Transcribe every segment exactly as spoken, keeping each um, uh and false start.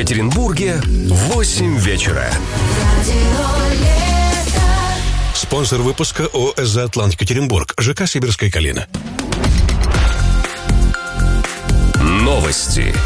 Екатеринбурге восемь вечера. Спонсор выпуска ООО «За Атлант Екатеринбург», ЖК «Сибирская Калина». Новости.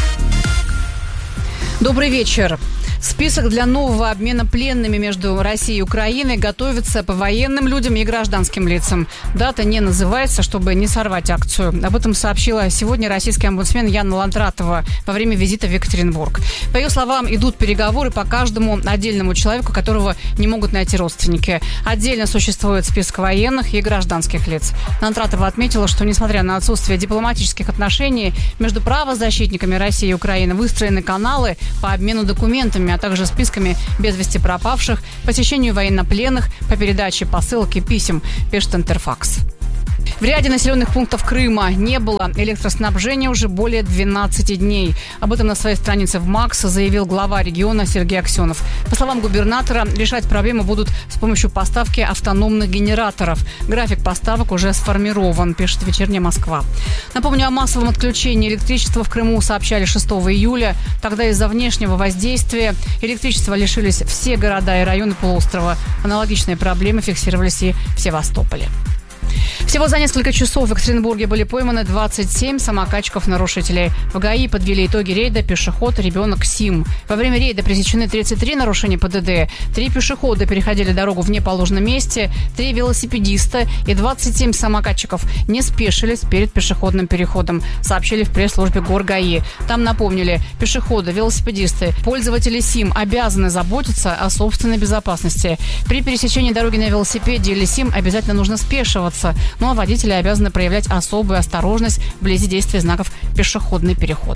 Добрый вечер. Список для нового обмена пленными между Россией и Украиной готовится по военным людям и гражданским лицам. Дата не называется, чтобы не сорвать акцию. Об этом сообщила сегодня российский омбудсмен Яна Ландратова во время визита в Екатеринбург. По ее словам, идут переговоры по каждому отдельному человеку, которого не могут найти родственники. Отдельно существует список военных и гражданских лиц. Ландратова отметила, что несмотря на отсутствие дипломатических отношений между правозащитниками России и Украины, выстроены каналы по обмену документами, а также списками без вести пропавших, посещению военнопленных, по передаче посылок и писем, пишет Интерфакс. В ряде населенных пунктов Крыма не было электроснабжения уже более двенадцати дней. Об этом на своей странице в МАКС заявил глава региона Сергей Аксенов. По словам губернатора, решать проблему будут с помощью поставки автономных генераторов. График поставок уже сформирован, пишет «Вечерняя Москва». Напомню, о массовом отключении электричества в Крыму сообщали шестого июля. Тогда из-за внешнего воздействия электричества лишились все города и районы полуострова. Аналогичные проблемы фиксировались и в Севастополе. Всего за несколько часов в Екатеринбурге были пойманы двадцать семь самокатчиков-нарушителей. В ГАИ подвели итоги рейда пешеход, ребенок, СИМ. Во время рейда пресечены тридцать три нарушения ПДД. Три пешехода переходили дорогу в неположенном месте, три велосипедиста и двадцать семь самокатчиков не спешились перед пешеходным переходом, сообщили в пресс-службе ГорГАИ. Там напомнили, пешеходы, велосипедисты, пользователи СИМ обязаны заботиться о собственной безопасности. При пересечении дороги на велосипеде или СИМ обязательно нужно спешиваться. Ну а водители обязаны проявлять особую осторожность вблизи действия знаков «Пешеходный переход».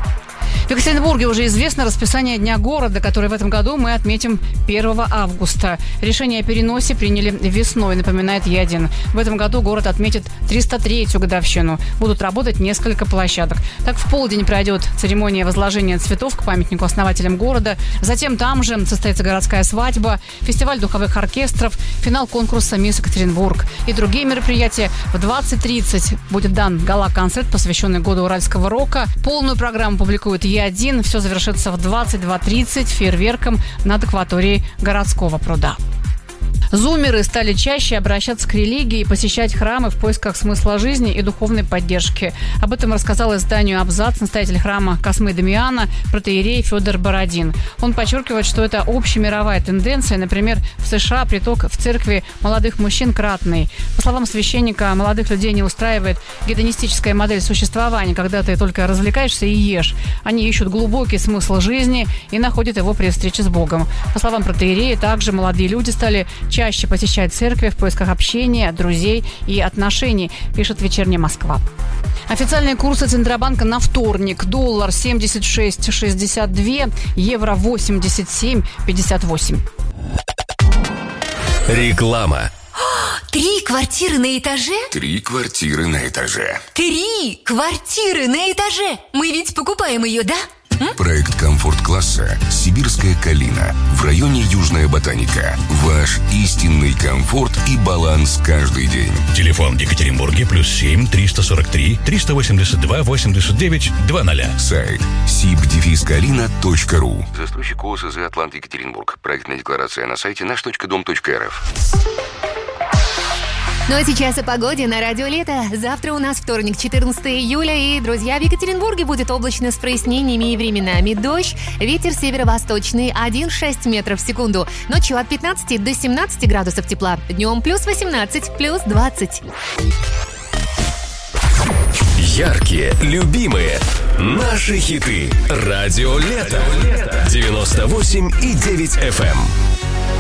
В Екатеринбурге уже известно расписание Дня города, который в этом году мы отметим первого августа. Решение о переносе приняли весной, напоминает Е один. В этом году город отметит триста третью годовщину. Будут работать несколько площадок. Так, в полдень пройдет церемония возложения цветов к памятнику основателям города. Затем там же состоится городская свадьба, фестиваль духовых оркестров, финал конкурса «Мисс Екатеринбург» и другие мероприятия. В двадцать тридцать будет дан гала-концерт, посвященный году уральского рока. Полную программу публикует Е один. Все завершится в двадцать два тридцать фейерверком над акваторией городского пруда. Зумеры стали чаще обращаться к религии и посещать храмы в поисках смысла жизни и духовной поддержки. Об этом рассказал изданию «Абзац» настоятель храма Космы Дамиана, протоиерей Федор Бородин. Он подчеркивает, что это общемировая тенденция. Например, в США приток в церкви молодых мужчин кратный. По словам священника, молодых людей не устраивает гедонистическая модель существования, когда ты только развлекаешься и ешь. Они ищут глубокий смысл жизни и находят его при встрече с Богом. По словам протоиерея, также молодые люди стали чаще посещать церкви в поисках общения, друзей и отношений, пишет «Вечерняя Москва». Официальные курсы Центробанка на вторник. Доллар семьдесят шесть шестьдесят два, евро восемьдесят семь пятьдесят восемь. Реклама. Три квартиры на этаже? Три квартиры на этаже. Три квартиры на этаже! Мы ведь покупаем ее, да? Проект комфорт-класса «Сибирская Калина» в районе Южная Ботаника. Ваш истинный комфорт и баланс каждый день. Телефон в Екатеринбурге плюс семь триста сорок три триста восемьдесят два восемьдесят девять двадцать. Сайт сиб дефис калина точка ру. Застройщик ООО «За Атлант Екатеринбург». Проектная декларация на сайте наш точка дом точка эр эф. Ну а сейчас о погоде на Радио Лето. Завтра у нас вторник, четырнадцатого июля. И, друзья, в Екатеринбурге будет облачно с прояснениями и временами дождь. Ветер северо-восточный один целых шесть метров в секунду. Ночью от пятнадцати до семнадцати градусов тепла. Днем плюс восемнадцать, плюс двадцать. Яркие, любимые, наши хиты. Радио Лето. девяносто восемь и девять эф эм.